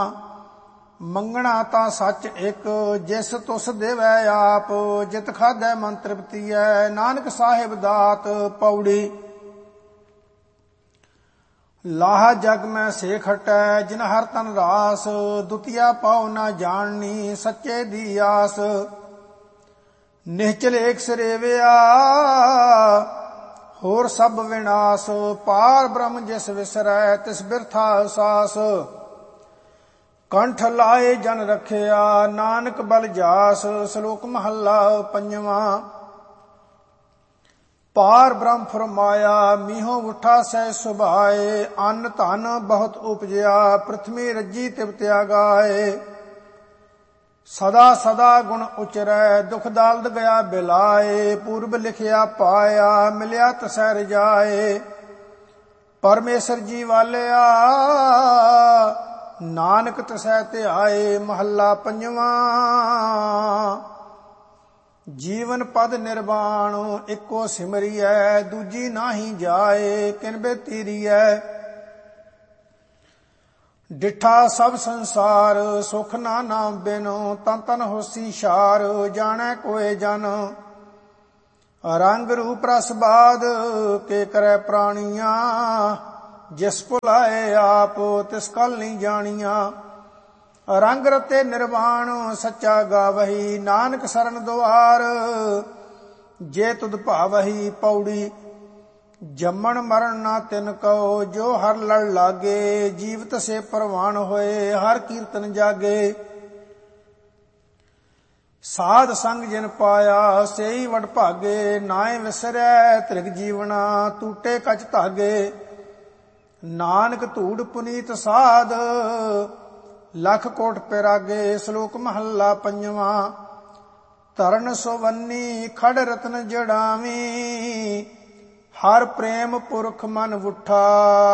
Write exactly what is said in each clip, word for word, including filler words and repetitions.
ਮੰਗਣਾ ਤਾਂ ਸੱਚ ਇੱਕ, ਜਿਸ ਤੁਸ ਦੇਵੈ ਆਪ। ਜਿਤ ਖਾਧੈ ਮਨ ਤ੍ਰਿਪਤੀਐ, ਨਾਨਕ ਸਾਹਿਬ ਦਾਤ ਪੌੜੀ। ਲਾਹ ਜਗ ਮੈਂ ਸੇ ਖਟੈ, ਜਿਨ ਹਰ ਤਨ ਰਾਸ। ਦੁਤੀਆ ਪਾਉ ਨਾ ਜਾਣਨੀ, ਸੱਚੇ ਦੀ ਆਸ। ਨਿਹਚਲ ਏਕ ਸਰੇਵਿਆ, ਹੋਰ ਸਭ ਵਿਨਾਸ਼। ਪਾਰ ਬ੍ਰਹਮ ਜਿਸ ਵਿਸਰੈ, ਤਿਸ ਬਿਰਥਾ ਸਾਸ। ਕੰਠ ਲਾਏ ਜਨ ਰਖਿਆ, ਨਾਨਕ ਬਲ ਜਾਸ। ਸ਼ਲੋਕ ਮਹੱਲਾ ਪੰਜਵਾਂ। ਪਾਰ ਬ੍ਰਹਮ ਫਰਮਾਇਆ, ਮੀਹੋ ਉਠਾ ਸਹਿ ਸੁਭਾਏ। ਅੰਨ ਧਨ ਬਹੁਤ ਉਪਜਿਆ, ਪ੍ਰਿਥਵੀ ਰੱਜੀ ਤਿਵ ਤਿਆਗਾਏ। ਸਦਾ ਸਦਾ ਗੁਣ ਉਚਰੈ, ਦੁਖ ਦਾਲਦ ਗਿਆ ਬਿਲਾਏ। ਪੂਰਬ ਲਿਖਿਆ ਪਾਇਆ, ਮਿਲਿਆ ਤਸੈ ਰਜਾਏ। ਪਰਮੇਸ਼ਰ ਜੀ ਵਾਲਿਆ, ਨਾਨਕ ਤਸੈ ਧਿਆਏ। ਮਹੱਲਾ ਪੰਜਵਾਂ। ਜੀਵਨ ਪਦ ਨਿਰਵਾਣ, ਇੱਕੋ ਸਿਮਰੀਐ। ਦੂਜੀ ਨਾਹੀ ਜਾਏ, ਕਿਨ ਬੇਤੀਰੀਐ। ਡਿਠਾ ਸਭ ਸੰਸਾਰ, ਸੁਖ ਨਾ ਨਾਮ ਬਿਨੁ। ਤਨ ਤਨ ਹੋਸੀ ਛਾਰ, ਜਾਣੈ ਕੋਇ ਜਨ। ਰੰਗ ਰੂਪ ਰਸ ਬਾਦ, ਕੇ ਕਰੈ ਪ੍ਰਾਣੀਆਂ। ਜਿਸ ਭੁਲਾਏ ਆਪ, ਤਿਸ ਕਲ ਨਹੀਂ ਜਾਣੀਆਂ। ਰੰਗ ਰਤੇ ਨਿਰਵਾਣ, ਸੱਚਾ ਗਾਵਹੀ। ਨਾਨਕ ਸਰਨ ਦੁਆਰ, ਜੇ ਤੁਧ ਭਾਵਹੀ ਪੌੜੀ। ਜੰਮਣ ਮਰਨ ਨਾ ਤਿਨ ਕਉ, ਜੋ ਹਰ ਲੜ ਲਾਗੇ। ਜੀਵਤ ਸੇ ਪ੍ਰਵਾਨ ਹੋਏ, ਹਰ ਕੀਰਤਨ ਜਾਗੇ। ਸਾਧ ਸੰਗ ਜਿਨ ਪਾਇਆ, ਸੇਈ ਵਡ ਭਾਗੇ। ਨਾਏ ਵਿਸਰੈ ਤ੍ਰਿਗ ਜੀਵਨਾ, ਟੂਟੇ ਕਚ ਧਾਗੇ। ਨਾਨਕ ਧੂੜ ਪੁਨੀਤ ਸਾਧ, ਲੱਖ ਕੋਟ ਪਿਰਾਗੇ। ਸ਼ਲੋਕ ਮਹੱਲਾ ਪੰਜਵਾਂ। ਤਰਨ ਸੁਵੰਨੀ ਖੜ ਰਤਨ ਜੜਾਵੀ। ਹਰ ਪ੍ਰੇਮ ਪੁਰਖ ਮਨ ਉਠਾ।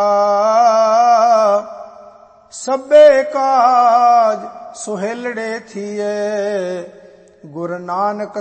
ਸਭੇ ਕਾਜ ਸੁਹੇਲੜੇ ਥੀਏ, ਗੁਰ ਨਾਨਕ